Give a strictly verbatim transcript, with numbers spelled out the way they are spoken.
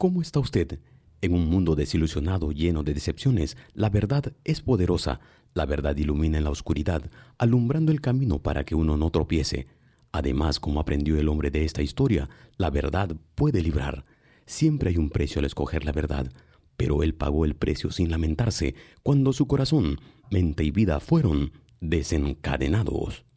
¿Cómo está usted? En un mundo desilusionado, lleno de decepciones, la verdad es poderosa. La verdad ilumina en la oscuridad, alumbrando el camino para que uno no tropiece. Además, como aprendió el hombre de esta historia, la verdad puede librar. Siempre hay un precio al escoger la verdad, pero él pagó el precio sin lamentarse cuando su corazón, mente y vida fueron desencadenados.